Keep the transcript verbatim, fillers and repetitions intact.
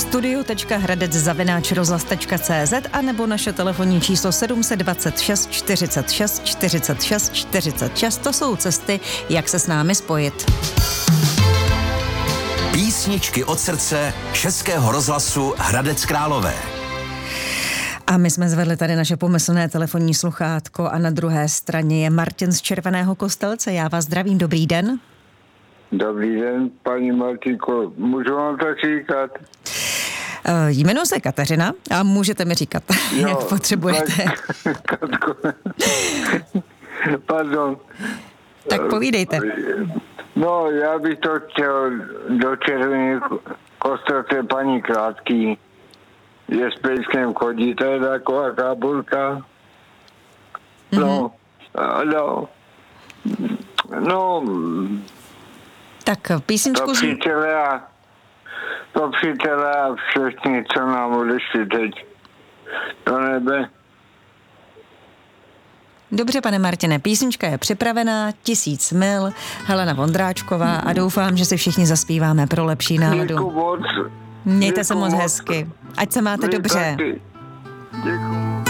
studio tečka hradec zavináč rozhlas tečka cé zet a nebo naše telefonní číslo sedm set dvacet šest čtyřicet šest čtyřicet šest čtyřicet šest. To jsou cesty, jak se s námi spojit. Písničky od srdce Českého rozhlasu Hradec Králové. A my jsme zvedli tady naše pomyslné telefonní sluchátko a na druhé straně je Martin z Červeného Kostelce. Já vás zdravím, dobrý den. Dobrý den, paní Martinko, můžu vám tak říkat? Uh, jmenuji se Kateřina a můžete mi říkat, jo, jak potřebujete. Katko, pardon. Tak povídejte. No, já bych to chtěl do Červeného Kostelce paní Krátký. Je s pejskem chodí, to je taková kábulka. No, mm-hmm. no, no. Tak písničku... To přítele a, to přítele a všichni, co nám odešli teď do nebe. Dobře, pane Martine, písnička je připravená, Tisíc mil, Helena Vondráčková a doufám, že si všichni zaspíváme pro lepší náladu. Děkuju moc. Mějte Děkuju se moc moc hezky. Ať se máte Vy dobře. taky. Děkuju.